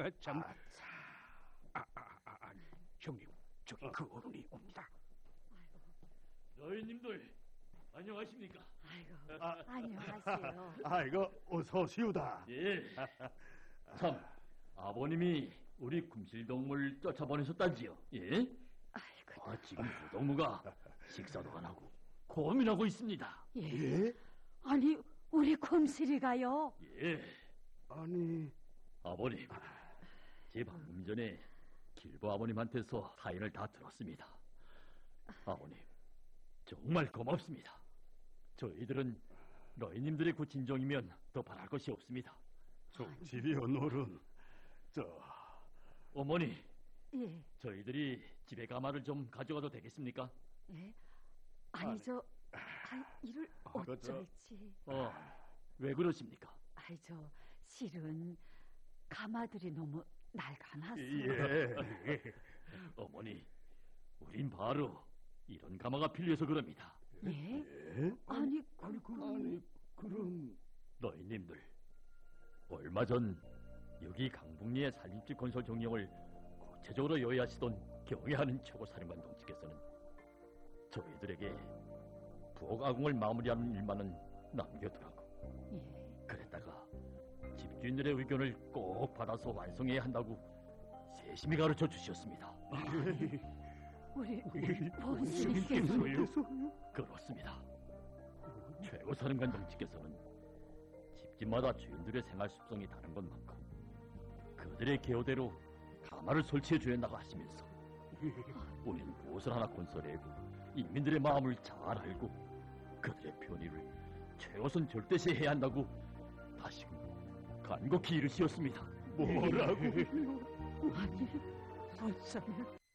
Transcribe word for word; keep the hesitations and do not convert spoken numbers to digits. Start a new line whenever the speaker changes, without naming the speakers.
참. 아, 아, 아, 아, 형님, 저기 그 어른이 옵니다.
너희님들 안녕하십니까?
아이고,
아,
안녕하세요.
아이고, 어서 오시오다.
예. 참, 아버님이 우리 kum실동물 쫓아보내셨다지요? 예?
아이고,
아, 지금 부동무가 식사도 안 하고 고민하고 있습니다.
예.
예?
아니, 우리 곰실이가요?
예.
아니,
아버님, 제 방금 전에 길보 아버님한테서 사연을 다 들었습니다. 아버님, 정말 고맙습니다. 저희들은 너희님들의 구친종이면 더 바랄 것이 없습니다.
종실이여 노른, 저,
어머니,
예,
저희들이 집에 가마를 좀 가져가도 되겠습니까?
예. 아니, 저, 아, 이를
그, 저-
어쩔지.
어, 왜 그러십니까?
아이, 저, 실은 가마들이 너무 낡아나서.
예.
어머니, 우린 바로 이런 가마가 필요해서 그럽니다.
예?
예?
아니,
아니, 그,
그건...
아니, 그럼,
너희님들, 얼마 전 여기 강북리의 살림집 건설 종영을 구체적으로 요해하시던 경애하는 최고사령관 동지께서는 저희들에게 부엌 아궁을 마무리하는 일만은 남겨두라고.
예.
그랬다가 집주인들의 의견을 꼭 받아서 완성해야 한다고 세심히 가르쳐 주셨습니다.
우리, 우리 본실께서.
께서요?
그렇습니다. 최고사령관 동지께서는 집집마다 주인들의 생활 습성이 다른 것만큼 그들의 계호대로 가마를 설치해 주었다고 하시면서 우리는 무엇을 하나 건설해고 인민들의 마음을 잘 알고 그들의 편의를 최우선 절대시해야 한다고 다시금 간곡히 이르시었습니다.
뭐라고?
아니, 어쩌면.